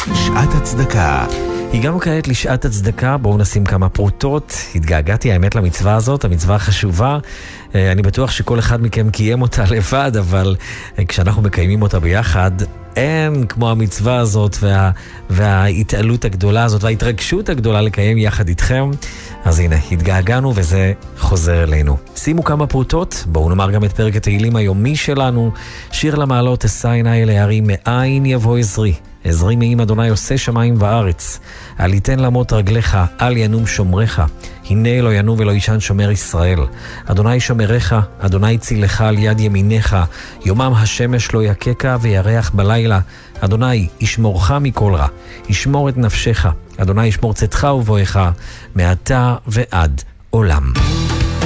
שעת הצדקה. הגענו כעת לשעת הצדקה, בואו נשים כמה פרוטות. התגעגעתי האמת למצווה הזאת, המצווה החשובה. אני בטוח שכל אחד מכם קיים אותה לבד, אבל כשאנחנו מקיימים אותה ביחד, אין כמו המצווה הזאת וההתעלות הגדולה הזאת וההתרגשות הגדולה לקיים יחד איתכם. אז הנה, התגעגענו וזה חוזר אלינו. שימו כמה פרוטות, בואו נאמר גם את פרק התהילים היומי שלנו. שיר למעלות, אשא עיניי אל ההרים, מאין יבוא עזרי. עזרי מעם אדוני עושה שמיים וארץ. אל יתן למות רגליך, אל ינום שומרך. הנה לא ינום ולא ישן שומר ישראל. אדוני שומרך, אדוני צילך על יד ימיניך. יומם השמש לא יקקה וירח בלילה. אדוני ישמורך מכל רע, ישמור את נפשך. אדוני ישמור צאתך ובואך מעתה ועד עולם.